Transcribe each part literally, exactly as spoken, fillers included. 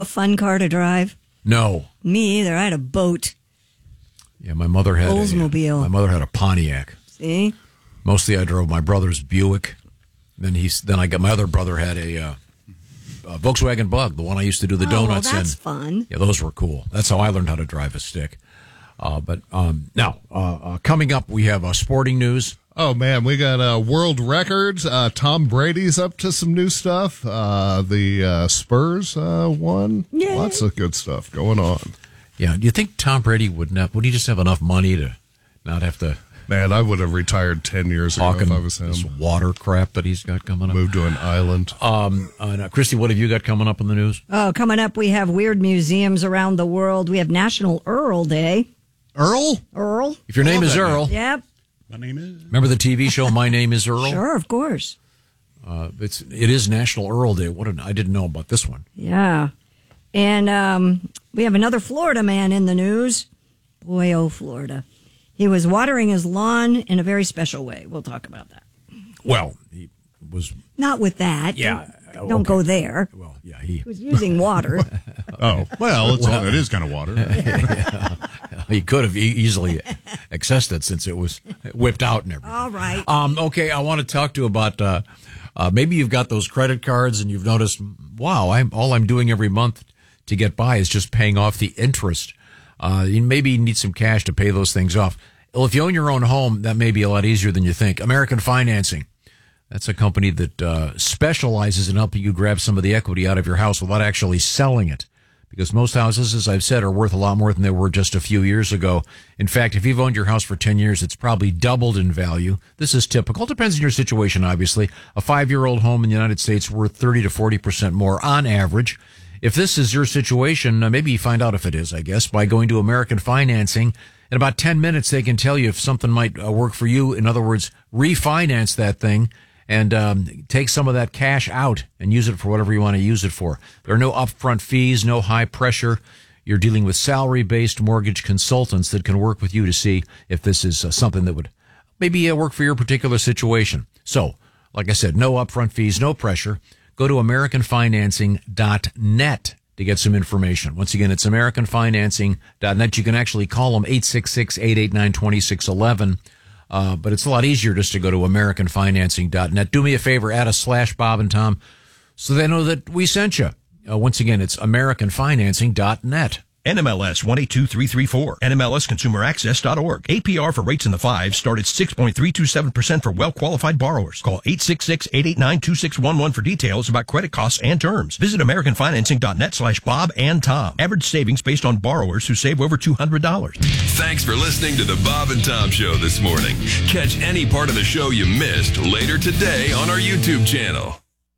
fun car to drive? No. Me either. I had a boat. Yeah, my mother had Oldsmobile. A, my mother had a Pontiac. See? Mostly I drove my brother's Buick. Then he's then I got my other brother had a, uh, a Volkswagen Bug, the one I used to do the oh, donuts well, that's in. fun. Yeah, those were cool. That's how I learned how to drive a stick. Uh, but um, now, uh, uh, coming up, we have uh, sporting news. Oh, man, we got uh, world records. Uh, Tom Brady's up to some new stuff. Uh, the uh, Spurs uh, won. Yay. Lots of good stuff going on. Yeah, do you think Tom Brady would not, would he just have enough money to not have to Man, I would have retired ten years ago if I was him. This water crap that he's got coming up. Moved to an island. Um, uh, now, Christy, what have you got coming up in the news? Oh, coming up, we have weird museums around the world. We have National Earl Day. Earl? Earl. If your name is Earl. Name. Yep. My name is. Remember the T V show My Name is Earl? Sure, of course. Uh, it's it is National Earl Day. What an, I didn't know about this one. Yeah. And um, we have another Florida man in the news. Boy, oh, Florida. He was watering his lawn in a very special way. We'll talk about that. Well, he was... Not with that. Yeah. Don't, don't okay. go there. Well, yeah, he... He was using water. Oh, well, it's well, all, it is kind of water. Yeah. He could have e- easily accessed it since it was whipped out and everything. All right. Um, okay, I want to talk to you about... Uh, uh, maybe you've got those credit cards and you've noticed, wow, I'm all I'm doing every month to get by is just paying off the interest. Uh, you maybe need some cash to pay those things off. Well, if you own your own home, that may be a lot easier than you think. American Financing. That's a company that uh, specializes in helping you grab some of the equity out of your house without actually selling it. Because most houses, as I've said, are worth a lot more than they were just a few years ago. In fact, if you've owned your house for ten years, it's probably doubled in value. This is typical. Depends on your situation, obviously. A five-year-old home in the United States worth thirty to forty percent more on average. If this is your situation, uh, maybe you find out if it is, I guess, by going to American Financing. In about ten minutes, they can tell you if something might uh, work for you. In other words, refinance that thing and um, take some of that cash out and use it for whatever you want to use it for. There are no upfront fees, no high pressure. You're dealing with salary-based mortgage consultants that can work with you to see if this is uh, something that would maybe uh, work for your particular situation. So, like I said, no upfront fees, no pressure. Go to American Financing dot net to get some information. Once again, it's American Financing dot net. You can actually call them eight six six, eight eight nine, two six one one. Uh, but it's a lot easier just to go to American Financing dot net. Do me a favor, add a slash Bob and Tom so they know that we sent you. Uh, once again, it's American Financing dot net. N M L S one eight two three three four, N M L S consumer access dot org. A P R for rates in the fives start at six point three two seven percent for well-qualified borrowers. Call eight six six, eight eight nine, two six one one for details about credit costs and terms. Visit American Financing dot net slash Bob and Tom. Average savings based on borrowers who save over two hundred dollars. Thanks for listening to the Bob and Tom Show this morning. Catch any part of the show you missed later today on our YouTube channel.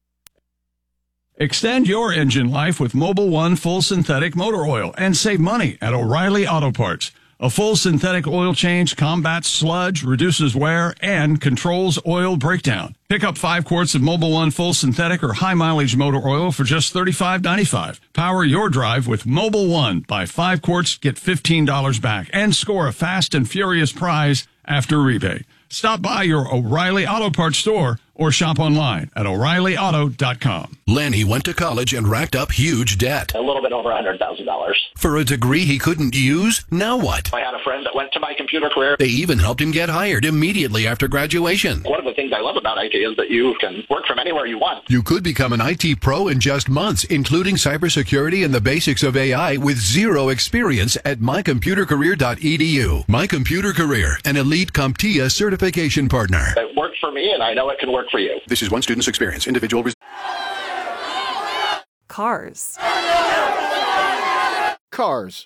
Extend your engine life with Mobil one full synthetic motor oil and save money at O'Reilly Auto Parts. A full synthetic oil change combats sludge, reduces wear, and controls oil breakdown. Pick up five quarts of Mobil one full synthetic or high mileage motor oil for just thirty-five ninety-five. Power your drive with Mobil one. Buy five quarts, get fifteen dollars back, and score a fast and furious prize after rebate. Stop by your O'Reilly Auto Parts store or shop online at O'Reilly Auto dot com. Lenny went to college and racked up huge debt. A little bit over one hundred thousand dollars. For a degree he couldn't use? Now what? I had a friend that went to my computer career. They even helped him get hired immediately after graduation. One of the things I love about I T is that you can work from anywhere you want. You could become an I T pro in just months, including cybersecurity and the basics of A I with zero experience at my computer career dot e d u. My Computer Career, an elite CompTIA certification partner. It worked for me, and I know it can work for you. This is one student's experience. Individual. Res- Cars. Cars.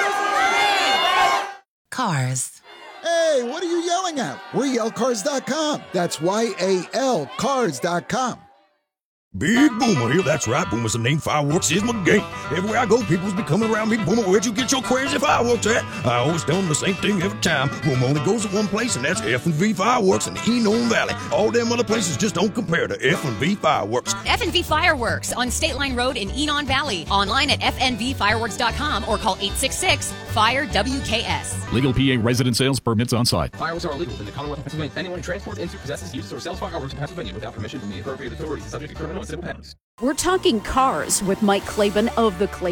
Cars. Hey, what are you yelling at? We're yell cars dot com. That's Y A L cars dot com. Big Boomer here, that's right, Boomer's the name, fireworks is my game. Everywhere I go, people's be coming around me, Boomer, where'd you get your crazy fireworks at? I always tell them the same thing every time. Boomer only goes to one place, and that's F and V Fireworks in the Enon Valley. All them other places just don't compare to F and V Fireworks. F and V Fireworks on State Line Road in Enon Valley. Online at F N V fireworks dot com or call eight six six, FIRE W K S. Legal P A resident sales permits on site. Fireworks are illegal in the Commonwealth of Pennsylvania. Anyone who transports into, possesses, uses, or sells fireworks in Pennsylvania without permission from the appropriate authorities is subject to criminal and civil penalties. We're talking cars with Mike Claiborne of the Claiborne